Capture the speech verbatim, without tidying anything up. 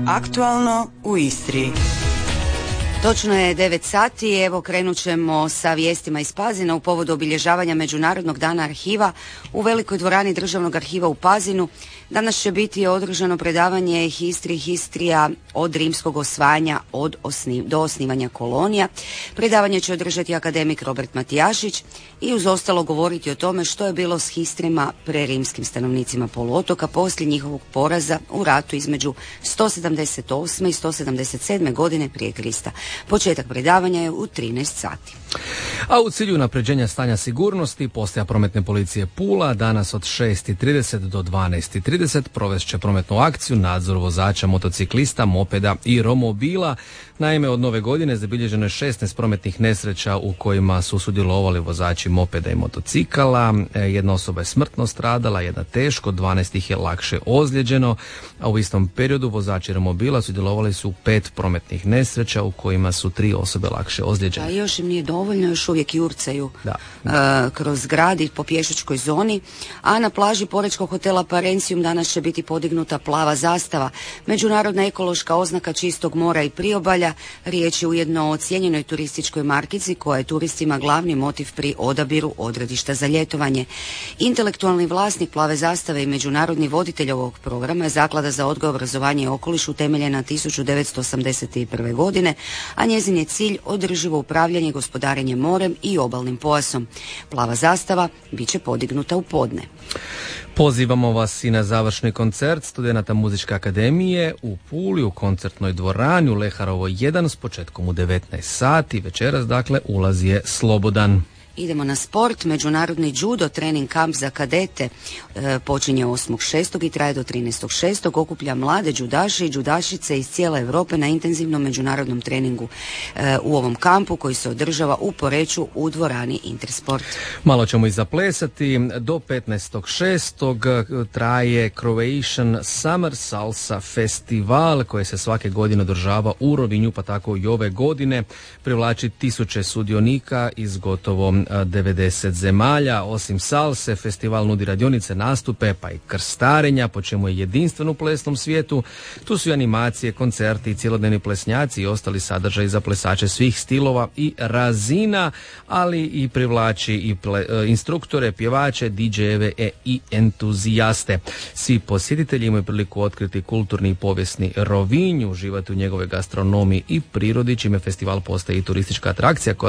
Aktualno u Istri. Točno je devet sati, evo krenut ćemo sa vijestima iz Pazina u povodu obilježavanja Međunarodnog dana arhiva u velikoj dvorani Državnog arhiva u Pazinu. Danas će biti održano predavanje History Histrija od rimskog osvajanja od osni, do osnivanja kolonija. Predavanje će održati akademik Robert Matijašić i uz ostalo govoriti o tome što je bilo s histrima prerimskim stanovnicima poluotoka poslije njihovog poraza u ratu između sto sedamdeset osme i sto sedamdeset sedme godine prije Krista. Početak predavanja je u trinaest sati. A u cilju unapređenja stanja sigurnosti, postaja prometne policije Pula danas od šest i trideset do dvanaest i trideset provest će prometnu akciju nadzor vozača motociklista, mopeda i romobila. Naime, od nove godine zabilježeno je šesnaest prometnih nesreća u kojima su sudjelovali vozači mopeda i motocikala. Jedna osoba je smrtno stradala, jedna teško, dvanaest ih je lakše ozlijeđeno, a u istom periodu vozači romobila sudjelovali su u pet prometnih nesreća u kojima su tri osobe lakše ozlijeđene. A još im nije dovoljno, još uvijek jurcaju da. uh, kroz grad i po pješačkoj zoni, a na plaži porečkog hotela Parencium danas će biti podignuta plava zastava, međunarodna ekološka oznaka čistog mora i priobalja. Riječ je ujedno o cijenjenoj turističkoj markici koja je turistima glavni motiv pri odabiru odredišta za ljetovanje. Intelektualni vlasnik plave zastave i međunarodni voditelj ovog programa je Zaklada za odgoj, obrazovanje i okoliš utemeljena tisuću devetsto osamdeset prve. godine, a njezin je cilj održivo upravljanje gospodarenjem morem i obalnim pojasom. Plava zastava bit će podignuta u podne. Pozivamo vas i na završni koncert studenata Muzičke akademije u Puli u koncertnoj dvorani u Leharovo jedan s početkom u devetnaest sati. Večeras, dakle, ulaz je slobodan. Idemo na sport. Međunarodni judo trening kamp za kadete e, počinje osmog šestog i traje do trinaestog šestog Okuplja mlade judaše i judašice iz cijele Europe na intenzivnom međunarodnom treningu e, u ovom kampu koji se održava u Poreču u dvorani Intersport. Malo ćemo i zaplesati. Do petnaestog šestog traje Croatian Summer Salsa Festival koji se svake godine održava u Rovinju, pa tako i ove godine. Privlači tisuće sudionika iz gotovo devedeset zemalja. Osim salse, festival nudi radionice, nastupe pa i krstarenja, po čemu je jedinstven u plesnom svijetu. Tu su i animacije, koncerti, cjelodnevni plesnjaci i ostali sadržaji za plesače svih stilova i razina, ali i privlači i ple, instruktore, pjevače, didžejeve e, i entuzijaste. Svi posjetitelji imaju priliku otkriti kulturni i povijesni Rovinj, uživati u njegove gastronomiji i prirodi, čime festival postaje i turistička atrakcija koja